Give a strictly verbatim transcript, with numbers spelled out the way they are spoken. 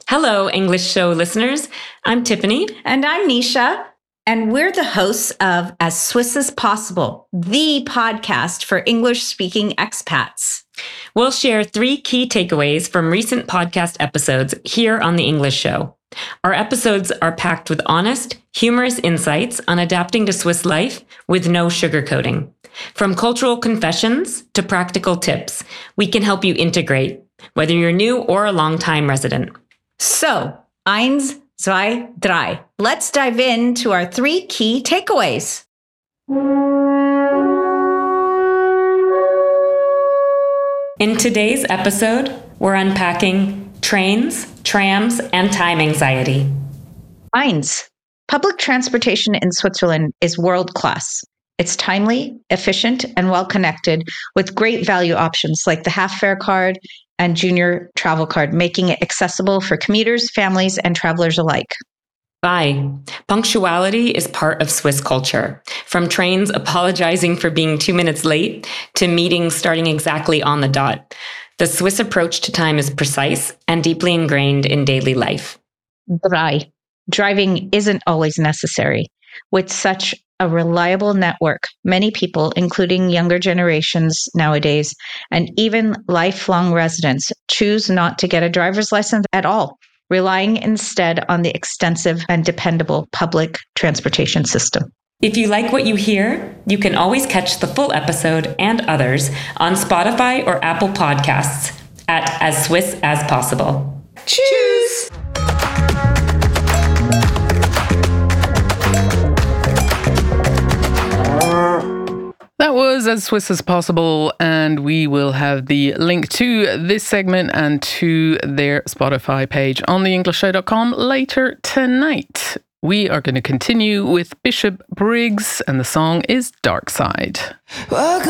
Hello, English Show listeners. I'm Tiffany. And I'm Nisha. And we're the hosts of As Swiss as Possible, the podcast for English-speaking expats. We'll share three key takeaways from recent podcast episodes here on The English Show. Our episodes are packed with honest, humorous insights on adapting to Swiss life with no sugarcoating. From cultural confessions to practical tips, we can help you integrate, whether you're new or a long-time resident. So, eins, zwei, drei. Let's dive into our three key takeaways. In today's episode, we're unpacking trains, trams, and time anxiety. Eins. Public transportation in Switzerland is world-class. It's timely, efficient, and well-connected with great value options like the half-fare card and junior travel card, making it accessible for commuters, families, and travelers alike. Bye. Punctuality is part of Swiss culture. From trains apologizing for being two minutes late to meetings starting exactly on the dot. The Swiss approach to time is precise and deeply ingrained in daily life. Drei. Driving isn't always necessary. With such a reliable network, many people, including younger generations nowadays, and even lifelong residents, choose not to get a driver's license at all, relying instead on the extensive and dependable public transportation system. If you like what you hear, you can always catch the full episode and others on Spotify or Apple Podcasts at As Swiss as Possible. Choose! That was As Swiss as Possible, and we will have the link to this segment and to their Spotify page on the english show dot com later tonight. We are going to continue with Bishop Briggs, and the song is Dark Side. Welcome